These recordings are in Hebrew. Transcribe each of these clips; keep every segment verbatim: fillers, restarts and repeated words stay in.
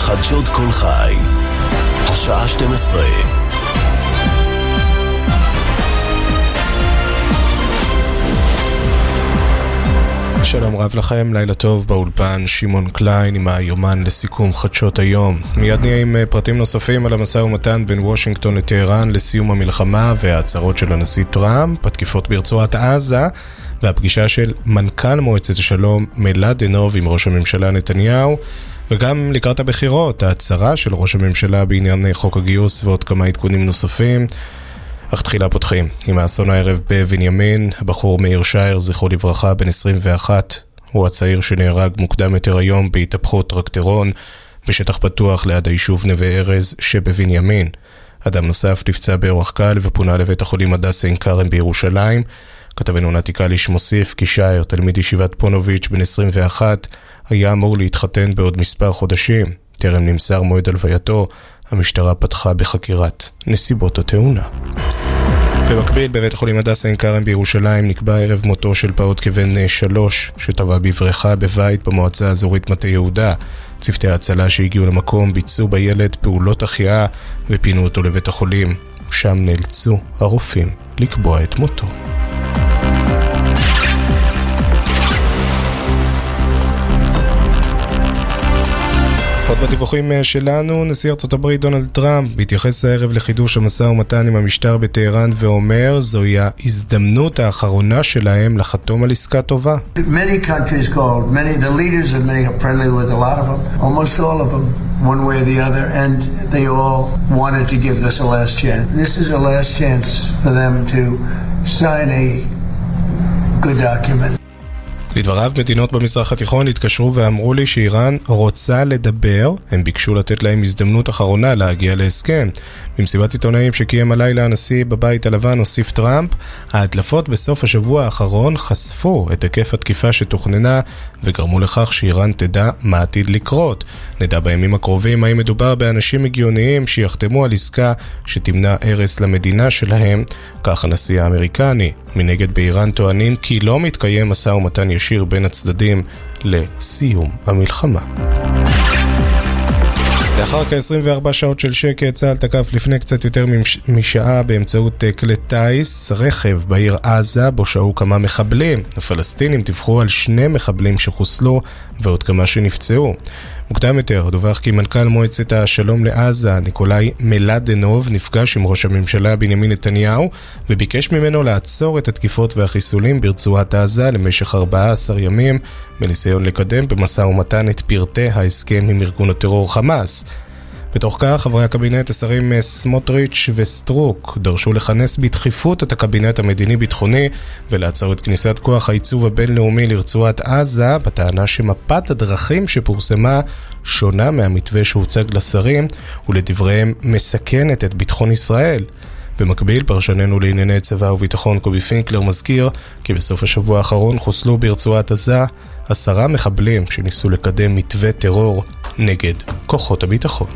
חדשות כל חי, השעה שתים עשרה. שלום רב לכם, לילה טוב באולפן, שמעון קליין עם היומן לסיכום חדשות היום. מיד נהיה עם פרטים נוספים על המשא ומתן בין וושינגטון לטהרן לסיום המלחמה וההצהרות של הנשיא טראמפ, התקיפות ברצועת עזה והפגישה של מנכ"ל מועצת השלום מלאדנוב עם ראש הממשלה נתניהו, וגם לקראת הבחירות, ההצהרה של ראש הממשלה בעניין חוק הגיוס ועוד כמה עדכונים נוספים. אך תחילה פותחים עם האסון הערב בבנימין. הבחור מאיר שייר, זכרו לברכה, בן עשרים ואחת, הוא הצעיר שנהרג מוקדם יותר היום בהתהפכות טרקטורון בשטח פתוח ליד היישוב נווה ארז שבבנימין. אדם נוסף נפצע באורח קל ופונה לבית החולים הדסה עין כרם בירושלים. כתבנו נתי קליש מוסיף כי שייר, תלמיד ישיבת פונוביץ' בן עשרים ואחת, היה אמור להתחתן בעוד מספר חודשים. טרם נמסר מועד הלווייתו, המשטרה פתחה בחקירת נסיבות התאונה. במקביל, בבית החולים הדסה עין כרם בירושלים נקבע ערב מותו של פעוט כבן שלוש שטבע בבריכה בבית במועצה האזורית מטה יהודה. צוותי ההצלה שהגיעו למקום ביצעו בילד פעולות החייאה ופינו אותו לבית החולים. שם נאלצו הרופאים לקבוע את מותו. עוד בדיווחים שלנו, נשיא ארצות הברית דונלד טראמפ בהתייחס הערב לחידוש המשא ומתן עם המשטר בטהרן ואומר זוהי ההזדמנות האחרונה שלהם לחתום על עסקה טובה. Many countries called, many the leaders of many are friendly with a lot of them, almost all of them, one way or the other, and they all wanted to give this a last chance. This is a last chance for them to sign a good document. לדבריו, מדינות במזרח התיכון התקשרו ואמרו לי שאיראן רוצה לדבר. הם ביקשו לתת להם הזדמנות אחרונה להגיע להסכם. במסיבת עיתונאים שקיים הלילה הנשיא בבית הלבן הוסיף טראמפ, ההדלפות בסוף השבוע האחרון חשפו את היקף התקיפה שתוכננה וגרמו לכך שאיראן תדע מה עתיד לקרות. נדע בימים הקרובים האם מדובר באנשים הגיוניים שיחתמו על עסקה שתמנע הרס למדינה שלהם, כך הנשיא האמריקני. מנגד באיראן טוענים כי לא מתקיים משא ומתן ישיר בין הצדדים לסיום המלחמה. לאחר כ-עשרים וארבע שעות של שקט, צה"ל תקף לפני קצת יותר משעה באמצעות כלי טייס רכב בעיר עזה בו שהו כמה מחבלים. הפלסטינים דיווחו על שני מחבלים שחוסלו ועוד כמה שנפצעו. מוקדם יותר דווח כי מנכ"ל מועצת השלום לעזה ניקולאי מלאדנוב נפגש עם ראש הממשלה בנימין נתניהו וביקש ממנו לעצור את התקיפות והחיסולים ברצועת עזה למשך ארבעה עשר ימים בניסיון לקדם במשא ומתן את פרטי ההסכם עם ארגון הטרור חמאס. בתוך כך, חברי הקבינט, השרים סמוטריץ' וסטרוק, דרשו לכנס בדחיפות את הקבינט המדיני-ביטחוני ולעצור את כניסת כוח העיצוב הבינלאומי לרצועת עזה, בטענה שמפת הדרכים שפורסמה שונה מהמתווה שהוצג לשרים, ולדבריהם מסכנת את ביטחון ישראל. במקביל, פרשננו לענייני צבא וביטחון קובי פינקלר מזכיר כי בסוף השבוע האחרון חוסלו ברצועת עזה עשרה מחבלים שניסו לקדם מתווה טרור נגד כוחות הביטחון.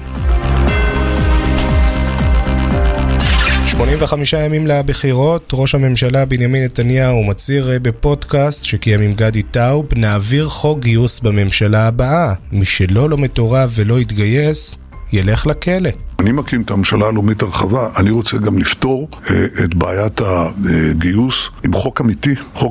שמונים וחמישה ימים לבחירות, ראש הממשלה בנימין נתניהו מצהיר בפודקאסט שקיים עם גדי טאוב, נעביר חוק גיוס בממשלה הבאה. מי שלא לא מטורף ולא יתגייס, ילך לכלא. אני מקים את הממשלה הלאומית הרחבה, אני רוצה גם לפתור את בעיית הגיוס עם חוק אמיתי, חוק